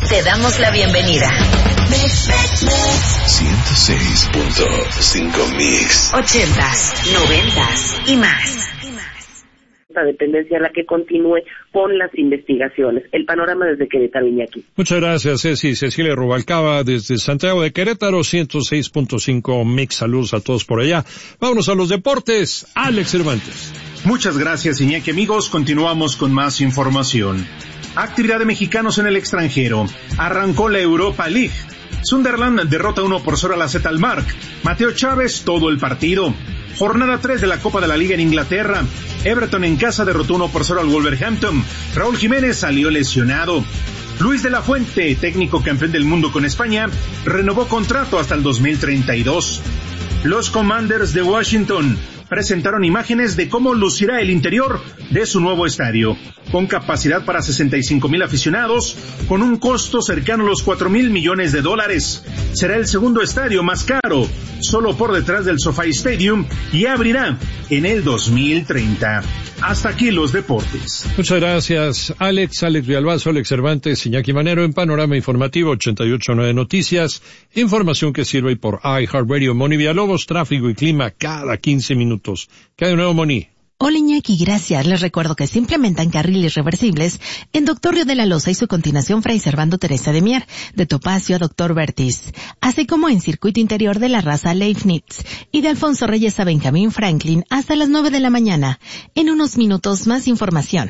Te damos la bienvenida. 106.5 Mix. 80s, 90s y más. Dependencia a la que continúe con las investigaciones. El panorama desde Querétaro, Iñaki. Muchas gracias, Cecilia Rubalcaba, desde Santiago de Querétaro, 106.5 Mix. Saludos a todos por allá. Vámonos a los deportes. Alex Cervantes. Muchas gracias, Iñaki. Amigos, continuamos con más información. Actividad de mexicanos en el extranjero. Arrancó la Europa League. Sunderland derrota 1-0 a la Z Alkmaar. Mateo Chávez, todo el partido. Jornada 3 de la Copa de la Liga en Inglaterra. Everton en casa derrotó 1-0 al Wolverhampton. Raúl Jiménez salió lesionado. Luis de la Fuente, técnico campeón del mundo con España, renovó contrato hasta el 2032. Los Commanders de Washington presentaron imágenes de cómo lucirá el interior de su nuevo estadio, con capacidad para 65,000 aficionados, con un costo cercano a los $4,000 millones. Será el segundo estadio más caro, solo por detrás del SoFi Stadium, y abrirá en el 2030. Hasta aquí los deportes. Muchas gracias, Alex Villalbazo, Alex Cervantes, Iñaki Manero en Panorama Informativo 88.9 Noticias. Información que sirve por iHeartRadio. Moni Villalobos, tráfico y clima cada 15 minutos. ¿Qué hay de nuevo, Moni? Hola, Iñaki, gracias. Les recuerdo que se implementan carriles reversibles en Doctor Río de la Loza y su continuación Fray Servando Teresa de Mier, de Topacio a Doctor Vertis, así como en circuito interior de la raza Leibniz y de Alfonso Reyes a Benjamín Franklin hasta las 9 de la mañana. En unos minutos más información.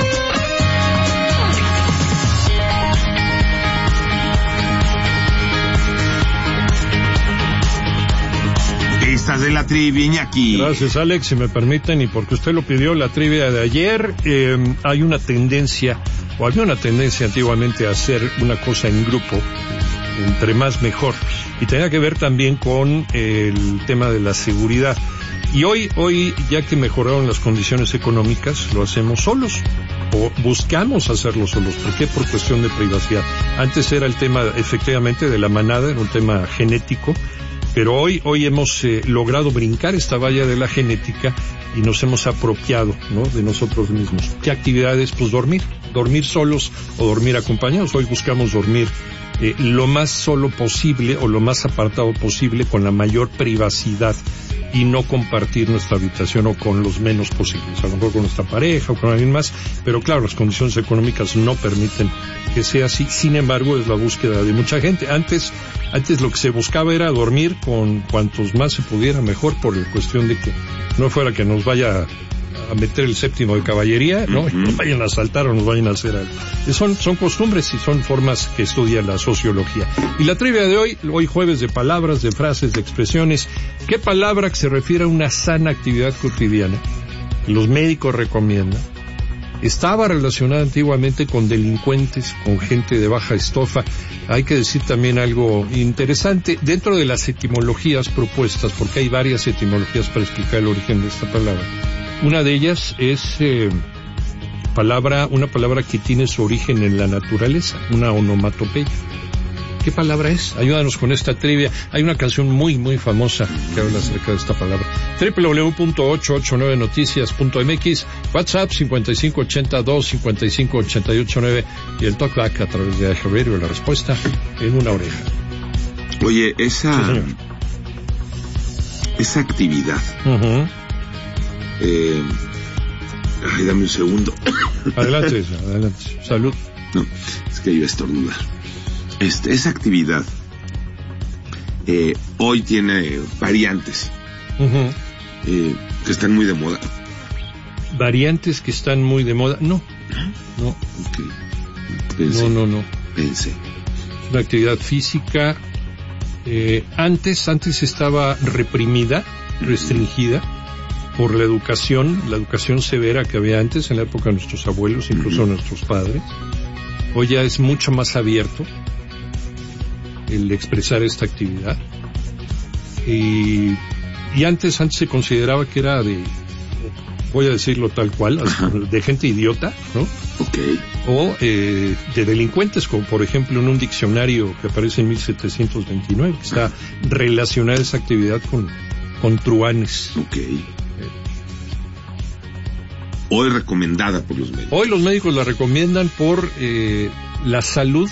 Estas de la trivia, Iñaki. Gracias, Alex, si me permiten, y porque usted lo pidió, la trivia de ayer, había una tendencia antiguamente a hacer una cosa en grupo, entre más mejor, y tenía que ver también con el tema de la seguridad. Y hoy, ya que mejoraron las condiciones económicas, lo hacemos solos, o buscamos hacerlo solos. ¿Por qué? Por cuestión de privacidad. Antes era el tema, efectivamente, de la manada, era un tema genético, pero hoy hemos logrado brincar esta valla de la genética y nos hemos apropiado, ¿no?, de nosotros mismos. ¿Qué actividades? Pues dormir solos o dormir acompañados. Hoy buscamos dormir lo más solo posible o lo más apartado posible, con la mayor privacidad, y no compartir nuestra habitación o con los menos posibles, a lo mejor con nuestra pareja o con alguien más, pero claro, las condiciones económicas no permiten que sea así. Sin embargo, es la búsqueda de mucha gente. Antes lo que se buscaba era dormir con cuantos más se pudiera mejor, por la cuestión de que no fuera que nos vaya a meter el séptimo de caballería, ¿no? Y nos vayan a asaltar o nos vayan a hacer algo. Son costumbres y son formas que estudia la sociología. Y la trivia de hoy jueves, de palabras, de frases, de expresiones. ¿Qué palabra que se refiere a una sana actividad cotidiana los médicos recomiendan estaba relacionada antiguamente con delincuentes, con gente de baja estofa? Hay que decir también algo interesante dentro de las etimologías propuestas, porque hay varias etimologías para explicar el origen de esta palabra. Una de ellas es una palabra que tiene su origen en la naturaleza, una onomatopeya. ¿Qué palabra es? Ayúdanos con esta trivia. Hay una canción muy, muy famosa que habla acerca de esta palabra. www.889noticias.mx, WhatsApp 5582-558889 y el talkback a través de iHeartRadio. La respuesta en una oreja. Oye, esa actividad. Dame un segundo. Adelante. Salud. No, es que iba a estornudar. Esa actividad hoy tiene variantes que están muy de moda. ¿Variantes que están muy de moda? No. Okay. No. Pensé. Una actividad física. Antes estaba reprimida, restringida por la educación severa que había antes, en la época de nuestros abuelos, incluso nuestros padres. Hoy ya es mucho más abierto el expresar esta actividad. Y antes se consideraba que era voy a decirlo tal cual, de gente idiota, ¿no? Okay. O de delincuentes, como por ejemplo en un diccionario que aparece en 1729, que está relacionada esa actividad con truanes. Okay. Hoy recomendada por los médicos. Hoy los médicos la recomiendan por la salud